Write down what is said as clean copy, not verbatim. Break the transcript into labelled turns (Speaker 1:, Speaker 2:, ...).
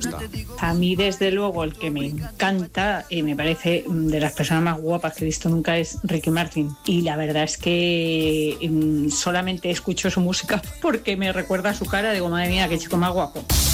Speaker 1: respuesta.
Speaker 2: A mí, desde luego, el que me encanta y me parece de las personas más guapas que he visto nunca es Ricky Martin. Y la verdad es que solamente escucho su música porque me recuerda a su cara. Digo, madre mía, qué chico más guapo.